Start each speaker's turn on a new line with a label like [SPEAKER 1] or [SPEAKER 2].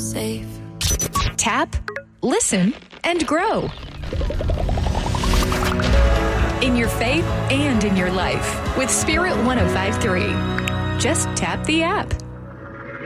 [SPEAKER 1] safe.
[SPEAKER 2] Tap, listen, and grow. In your faith and in your life with Spirit 105.3. Just tap the app.